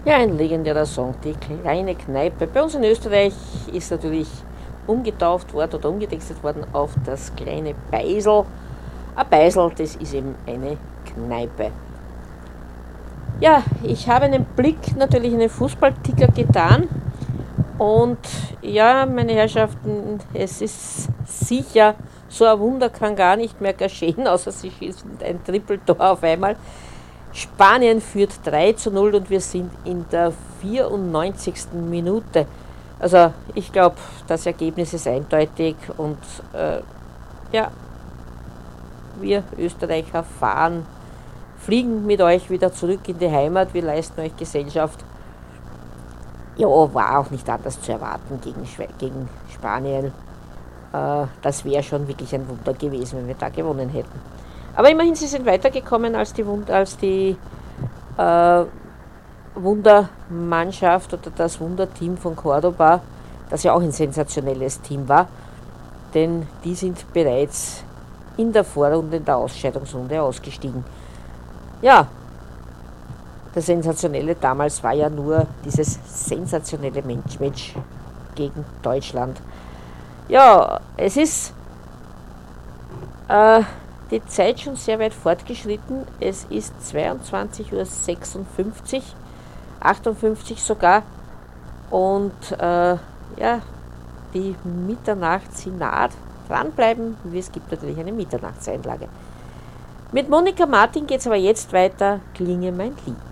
Ja, ein legendärer Song, die kleine Kneipe. Bei uns in Österreich ist natürlich umgetauft worden oder umgetextet worden auf das kleine Beisel. Ein Beisel, das ist eben eine Kneipe. Ja, ich habe einen Blick natürlich in den Fußballticker getan und ja, meine Herrschaften, es ist sicher, so ein Wunder kann gar nicht mehr geschehen, außer sie schießen ein Trippeltor auf einmal. Spanien führt 3:0 und wir sind in der 94. Minute. Also ich glaube, das Ergebnis ist eindeutig und ja, wir Österreicher fahren, fliegen mit euch wieder zurück in die Heimat, wir leisten euch Gesellschaft. Ja, war auch nicht anders zu erwarten gegen Spanien. Das wäre schon wirklich ein Wunder gewesen, wenn wir da gewonnen hätten. Aber immerhin, sie sind weitergekommen als die äh, Wundermannschaft oder das Wunderteam von Cordoba, das ja auch ein sensationelles Team war, denn die sind bereits in der Vorrunde, in der Ausscheidungsrunde ausgestiegen. Ja, das Sensationelle damals war ja nur dieses sensationelle Match gegen Deutschland. Ja, es ist äh, die Zeit schon sehr weit fortgeschritten. Es ist 22:56 Uhr, 58 sogar. Und ja, die Mitternacht, sie naht. Dranbleiben, es gibt natürlich eine Mitternachtseinlage. Mit Monika Martin geht es aber jetzt weiter. Klinge mein Lied.